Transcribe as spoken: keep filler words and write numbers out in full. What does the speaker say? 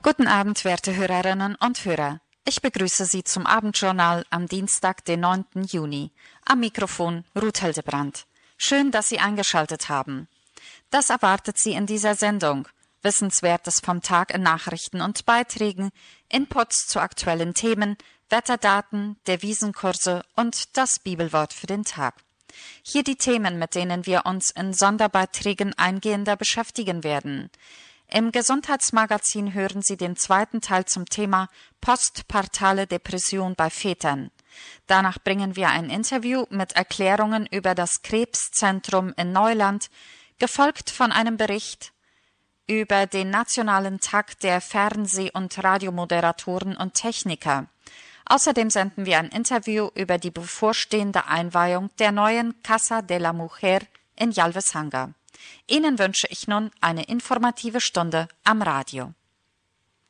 Guten Abend, werte Hörerinnen und Hörer. Ich begrüße Sie zum Abendjournal am Dienstag, den neunten Juni. Am Mikrofon Ruth Hildebrand. Schön, dass Sie eingeschaltet haben. Das erwartet Sie in dieser Sendung. Wissenswertes vom Tag in Nachrichten und Beiträgen, Inputs zu aktuellen Themen, Wetterdaten, Devisenkurse und das Bibelwort für den Tag. Hier die Themen, mit denen wir uns in Sonderbeiträgen eingehender beschäftigen werden. Im Gesundheitsmagazin hören Sie den zweiten Teil zum Thema postpartale Depression bei Vätern. Danach bringen wir ein Interview mit Erklärungen über das Krebszentrum in Neuland, gefolgt von einem Bericht über den Nationalen Tag der Fernseh- und Radiomoderatoren und Techniker. Außerdem senden wir ein Interview über die bevorstehende Einweihung der neuen Casa de la Mujer in Yalvesanga. Ihnen wünsche ich nun eine informative Stunde am Radio.